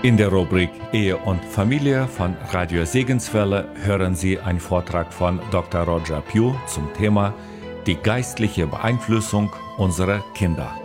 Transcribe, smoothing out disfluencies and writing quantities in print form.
In der Rubrik Ehe und Familie von Radio Segenswelle hören Sie einen Vortrag von Dr. Roger Pugh zum Thema die geistliche Beeinflussung unserer Kinder.